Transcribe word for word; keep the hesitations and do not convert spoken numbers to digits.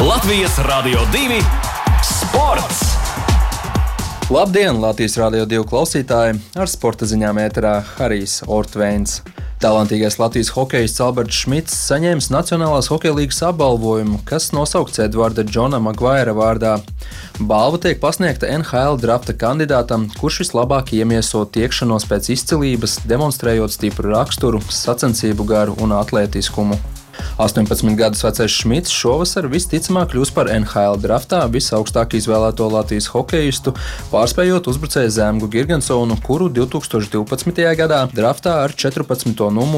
Latvijas Radio divi sports! Labdien, Latvijas Radio divi klausītāji! Ar sporta ziņām ēterā Harijs Ortveins. Talantīgais Latvijas hokejists Alberts Šmits saņēmis Nacionālās hokeja līgas apbalvojumu, kas nosaukts Edvarda Džona Magvaira vārdā. Balva tiek pasniegta N H L drafta kandidātam, kurš vislabāk iemieso tiekšanos pēc izcilības, demonstrējot stipru raksturu, sacensību garu un atlētiskumu. astoņpadsmit gadus vecais Šmits šovasar visticamāk kļūs par N H L draftā visaugstāk izvēlēto Latvijas hokejistu, pārspējot uzbrucēju Zemgu Girgensonu, kuru divtūkstoš divpadsmitajā gadā draftā ar četrpadsmito numuru